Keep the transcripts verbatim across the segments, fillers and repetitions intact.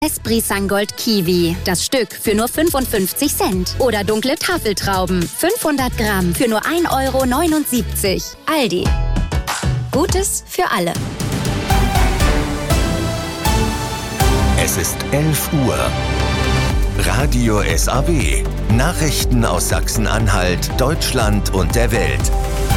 Esprit-Sangold Kiwi. Das Stück für nur fünfundfünfzig Cent. Oder dunkle Tafeltrauben. fünfhundert Gramm für nur ein Euro neunundsiebzig. Aldi. Gutes für alle. Es ist elf Uhr. Radio S A W. Nachrichten aus Sachsen-Anhalt, Deutschland und der Welt.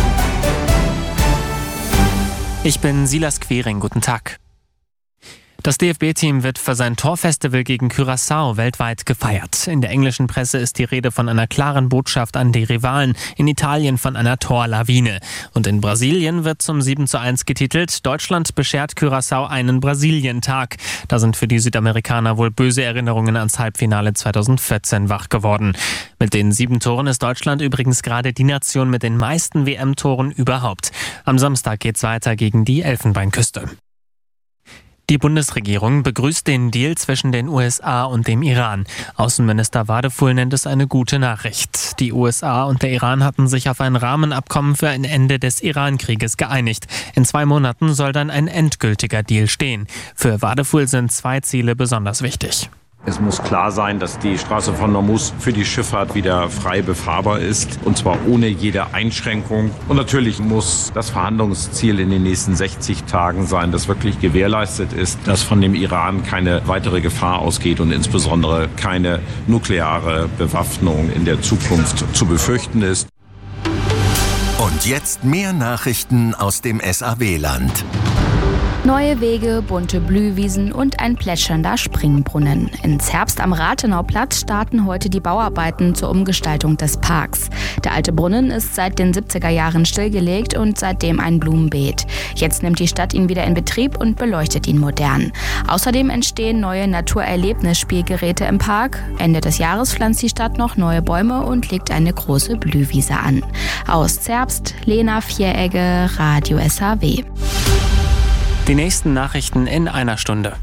Ich bin Silas Quering. Guten Tag. Das D F B-Team wird für sein Torfestival gegen Curaçao weltweit gefeiert. In der englischen Presse ist die Rede von einer klaren Botschaft an die Rivalen, in Italien von einer Torlawine. Und in Brasilien wird zum sieben zu eins getitelt: Deutschland beschert Curaçao einen Brasilientag. Da sind für die Südamerikaner wohl böse Erinnerungen ans Halbfinale zweitausendvierzehn wach geworden. Mit den sieben Toren ist Deutschland übrigens gerade die Nation mit den meisten W M-Toren überhaupt. Am Samstag geht's weiter gegen die Elfenbeinküste. Die Bundesregierung begrüßt den Deal zwischen den U S A und dem Iran. Außenminister Wadefuhl nennt es eine gute Nachricht. Die U S A und der Iran hatten sich auf ein Rahmenabkommen für ein Ende des Iran-Krieges geeinigt. In zwei Monaten soll dann ein endgültiger Deal stehen. Für Wadefuhl sind zwei Ziele besonders wichtig. Es muss klar sein, dass die Straße von Hormuz für die Schifffahrt wieder frei befahrbar ist, und zwar ohne jede Einschränkung. Und natürlich muss das Verhandlungsziel in den nächsten sechzig Tagen sein, dass wirklich gewährleistet ist, dass von dem Iran keine weitere Gefahr ausgeht und insbesondere keine nukleare Bewaffnung in der Zukunft zu befürchten ist. Und jetzt mehr Nachrichten aus dem S A W-Land. Neue Wege, bunte Blühwiesen und ein plätschernder Springbrunnen. In Zerbst am Rathenauplatz starten heute die Bauarbeiten zur Umgestaltung des Parks. Der alte Brunnen ist seit den siebziger Jahren stillgelegt und seitdem ein Blumenbeet. Jetzt nimmt die Stadt ihn wieder in Betrieb und beleuchtet ihn modern. Außerdem entstehen neue Naturerlebnisspielgeräte im Park. Ende des Jahres pflanzt die Stadt noch neue Bäume und legt eine große Blühwiese an. Aus Zerbst, Lena Vieregge, Radio S A W. Die nächsten Nachrichten in einer Stunde.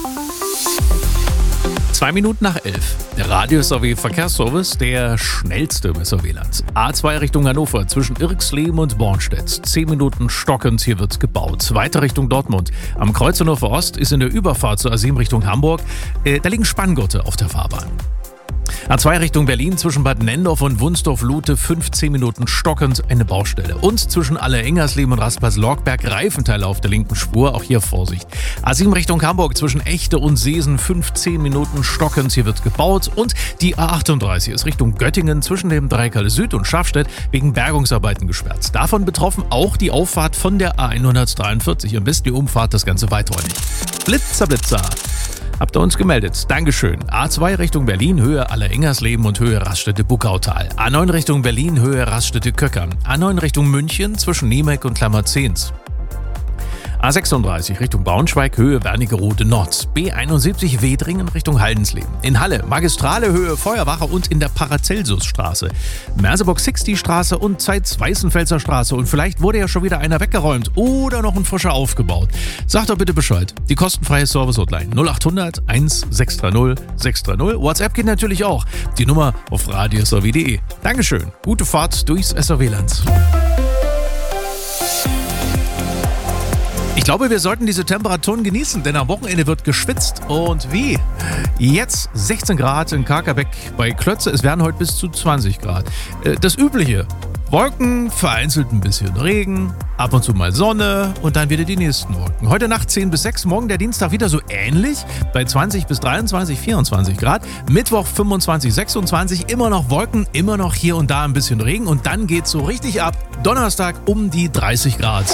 Zwei Minuten nach elf. Der Radio S A W Verkehrsservice, der schnellste im S A W-Land. A zwei Richtung Hannover zwischen Irxleben und Bornstedt. Zehn Minuten stockend, hier wird gebaut. Weiter Richtung Dortmund. Am Kreuz Hannover Ost ist in der Überfahrt zur A sieben Richtung Hamburg. Äh, da liegen Spanngurte auf der Fahrbahn. A zwei Richtung Berlin zwischen Bad Nendorf und Wunsdorf-Lute fünfzehn Minuten stockend, eine Baustelle. Und zwischen Aller-Engersleben und Raspers-Lorkberg Reifenteile auf der linken Spur, auch hier Vorsicht. A sieben Richtung Hamburg zwischen Echte und Seesen fünfzehn Minuten stockend, hier wird gebaut. Und die A achtunddreißig ist Richtung Göttingen zwischen dem Dreikal Süd und Schafstedt wegen Bergungsarbeiten gesperrt. Davon betroffen auch die Auffahrt von der A hundertdreiundvierzig. Am besten die Umfahrt, das Ganze weiträumig. Blitzer, Blitzer. Habt ihr uns gemeldet. Dankeschön. A zwei Richtung Berlin, Höhe Aller-Engersleben und Höhe Raststätte-Buckautal. A neun Richtung Berlin, Höhe Raststätte-Köckern. A neun Richtung München zwischen Niemek und Klammerzehns. A sechsunddreißig Richtung Braunschweig, Höhe Wernigerode Nord. B einundsiebzig Wedringen Richtung Haldensleben. In Halle Magistrale Höhe Feuerwache und in der Paracelsusstraße. Merseburg-Sixty-Straße und Zeitz-Weißenfelser Straße. Und vielleicht wurde ja schon wieder einer weggeräumt oder noch ein frischer aufgebaut. Sagt doch bitte Bescheid. Die kostenfreie Service-Hotline null acht hundert eins sechs drei null sechs drei null. WhatsApp geht natürlich auch. Die Nummer auf radio s a w punkt d e. Dankeschön. Gute Fahrt durchs S A W-Land. Ich glaube, wir sollten diese Temperaturen genießen, denn am Wochenende wird geschwitzt. Und wie? Jetzt sechzehn Grad in Karkabeck bei Klötze. Es werden heute bis zu zwanzig Grad. Das Übliche. Wolken, vereinzelt ein bisschen Regen, ab und zu mal Sonne und dann wieder die nächsten Wolken. Heute Nacht zehn bis sechs, morgen der Dienstag wieder so ähnlich, bei zwanzig bis dreiundzwanzig, vierundzwanzig Grad. Mittwoch fünfundzwanzig, sechsundzwanzig, immer noch Wolken, immer noch hier und da ein bisschen Regen und dann geht's so richtig ab. Donnerstag um die dreißig Grad.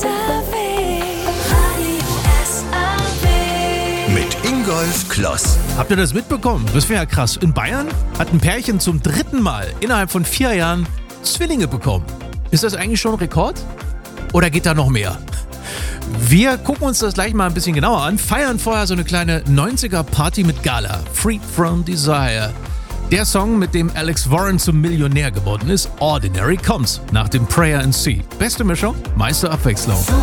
Mit Ingolf Kloss. Habt ihr das mitbekommen? Das wäre ja krass. In Bayern hat ein Pärchen zum dritten Mal innerhalb von vier Jahren Zwillinge bekommen. Ist das eigentlich schon ein Rekord? Oder geht da noch mehr? Wir gucken uns das gleich mal ein bisschen genauer an. Feiern vorher so eine kleine neunziger-Party mit Gala. Free from Desire. Der Song, mit dem Alex Warren zum Millionär geworden ist, Ordinary, kommt nach dem Prayer in C. Beste Mischung, meiste Abwechslung.